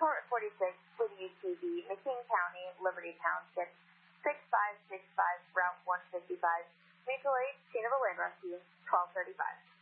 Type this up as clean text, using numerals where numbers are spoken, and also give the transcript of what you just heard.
Department 46 with UTV, McKean County, Liberty Township, 6565, Route 155, mutual aid, scene of a land rescue, 1235.